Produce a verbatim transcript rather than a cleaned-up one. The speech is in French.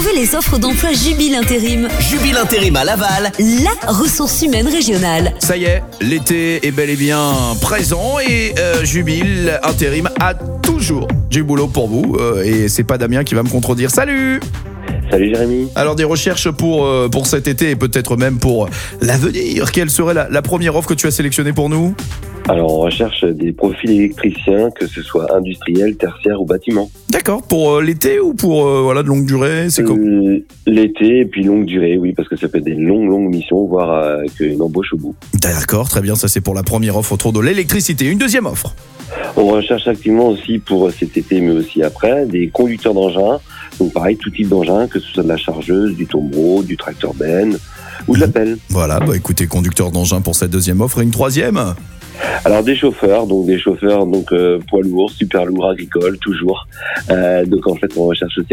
Retrouvez les offres d'emploi Jubile Intérim. Jubile Intérim à Laval, la ressource humaine régionale. Ça y est, l'été est bel et bien présent et euh, Jubile Intérim a toujours du boulot pour vous. Euh, et c'est pas Damien qui va me contredire. Salut! Salut Jérémy. Alors des recherches pour, euh, pour cet été et peut-être même pour l'avenir. Quelle serait la, la première offre que tu as sélectionnée pour nous? Alors on recherche des profils électriciens, que ce soit industriel, tertiaire ou bâtiment. D'accord, pour euh, l'été ou pour euh, voilà, de longue durée, c'est quoi? euh, L'été et puis longue durée, oui, parce que ça peut être des longues longues missions, voire euh, avec une embauche au bout. D'accord, très bien, ça c'est pour la première offre autour de l'électricité. Une deuxième offre? On recherche activement aussi pour cet été, mais aussi après, des conducteurs d'engins. Donc pareil, tout type d'engin, que ce soit de la chargeuse, du tombereau, du tracteur benne ou de la pelle. Voilà, bah écoutez, conducteur d'engin pour cette deuxième offre. Et une troisième? Alors des chauffeurs, donc des chauffeurs donc euh, poids lourds, super lourds, agricoles, toujours. Euh, donc en fait, on recherche aussi